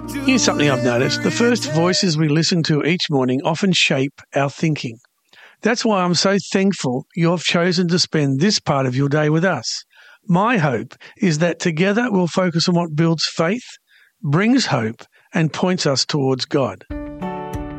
Here's something I've noticed. The first voices we listen to each morning often shape our thinking. That's why I'm so thankful you've chosen to spend this part of your day with us. My hope is that together we'll focus on what builds faith, brings hope, and points us towards God.